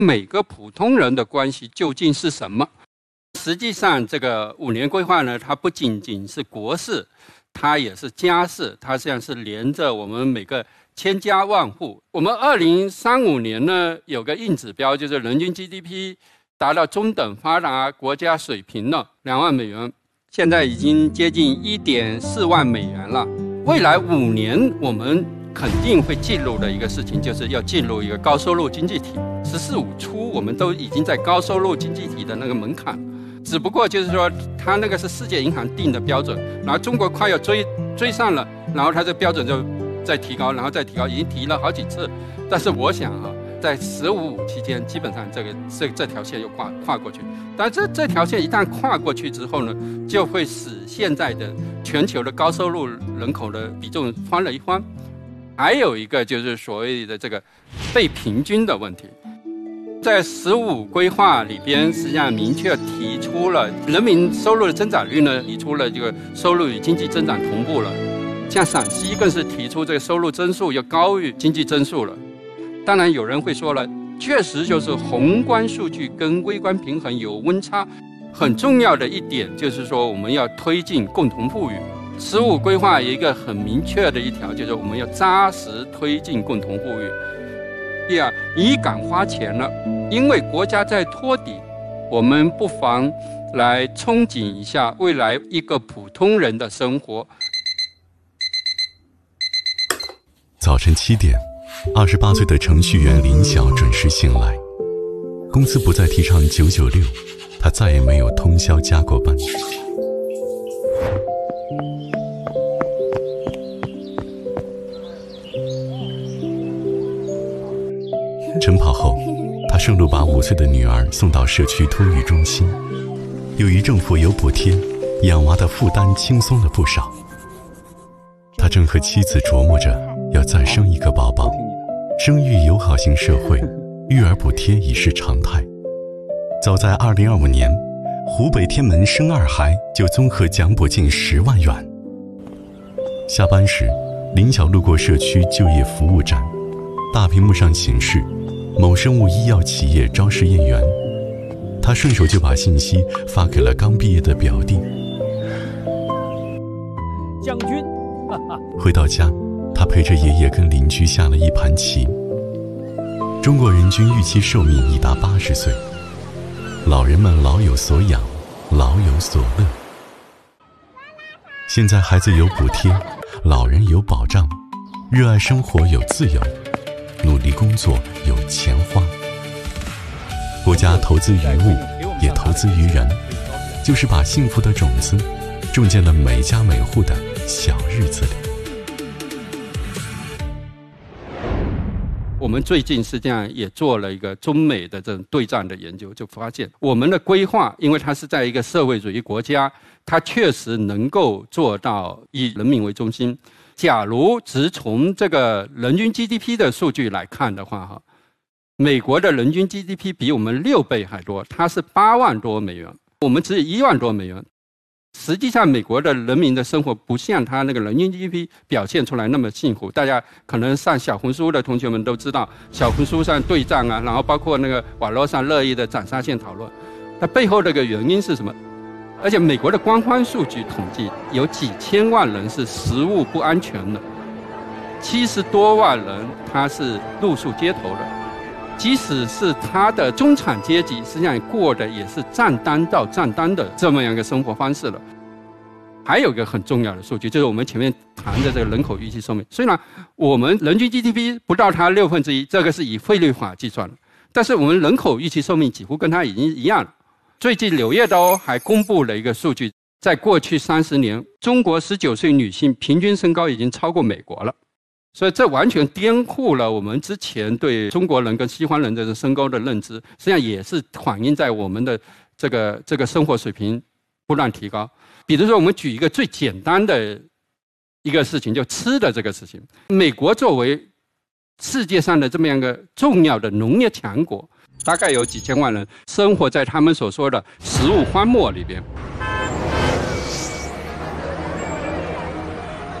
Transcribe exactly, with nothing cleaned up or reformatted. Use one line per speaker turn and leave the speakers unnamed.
每个普通人的关系究竟是什么？实际上，这个五年规划呢，它不仅仅是国事，它也是家事，它实际上是连着我们每个千家万户。我们二零三五年呢，有个硬指标，就是人均 G D P 达到中等发达国家水平了，两万美元，现在已经接近一点四万美元了。未来五年，我们肯定会进入的一个事情，就是要进入一个高收入经济体。十四五初，我们都已经在高收入经济体的那个门槛，只不过就是说，它那个是世界银行定的标准，然后中国快要追追上了，然后它这标准就再提高，然后再提高，已经提了好几次。但是我想啊，在十五五期间，基本上这个这这条线又跨跨过去。但这这条线一旦跨过去之后呢，就会使现在的全球的高收入人口的比重翻了一番。还有一个就是所谓的这个被平均的问题，在十五规划里边，实际上明确提出了人民收入的增长率呢，提出了这个收入与经济增长同步了。像陕西更是提出这个收入增速要高于经济增速了。当然有人会说了，确实就是宏观数据跟微观平衡有温差。很重要的一点就是说，我们要推进共同富裕。十五规划有一个很明确的一条，就是我们要扎实推进共同富裕。第二，你敢花钱了，因为国家在托底，我们不妨来憧憬一下未来一个普通人的生活。
早晨七点，二十八岁的程序员林晓准时醒来。公司不再提倡九九六，他再也没有通宵加过班。晨跑后，他顺路把五岁的女儿送到社区托育中心。由于政府有补贴，养娃的负担轻松了不少。他正和妻子琢磨着要再生一个宝宝。生育友好型社会，育儿补贴已是常态。早在二零二五年，湖北天门生二孩就综合奖补近十万元。下班时，林晓路过社区就业服务站，大屏幕上显示某生物医药企业招实验员，他顺手就把信息发给了刚毕业的表弟。
将军，
回到家，他陪着爷爷跟邻居下了一盘棋。中国人均预期寿命已达八十岁，老人们老有所养，老有所乐。现在孩子有补贴，老人有保障，热爱生活有自由，努力工作有钱花。国家投资于物，也投资于人，就是把幸福的种子种进了每家每户的小日子里。
我们最近实际上也做了一个中美的这种对战的研究，就发现我们的规划，因为它是在一个社会主义国家，它确实能够做到以人民为中心。假如只从这个人均 G D P 的数据来看的话，哈，美国的人均 G D P 比我们六倍还多，它是八万多美元，我们只有一万多美元。实际上，美国的人民的生活不像他那个人均 G D P 表现出来那么幸福。大家可能上小红书的同学们都知道，小红书上对战啊，然后包括那个网络上热议的斩杀线讨论，它背后这个原因是什么？而且美国的官方数据统计，有几千万人是食物不安全的，七十多万人他是露宿街头的。即使是他的中产阶级，实际上过的也是账单到账单的这么样一个生活方式了。还有一个很重要的数据，就是我们前面谈的这个人口预期寿命。虽然我们人均 G D P 不到它六分之一，这个是以费率法计算的，但是我们人口预期寿命几乎跟它已经一样了。最近柳叶刀还公布了一个数据，在过去三十年，中国十九岁女性平均身高已经超过美国了。所以这完全颠覆了我们之前对中国人跟西方人的身高的认知，实际上也是反映在我们的这个这个生活水平不断提高。比如说，我们举一个最简单的一个事情，就吃的这个事情。美国作为世界上的这么样一个重要的农业强国，大概有几千万人生活在他们所说的食物荒漠里边。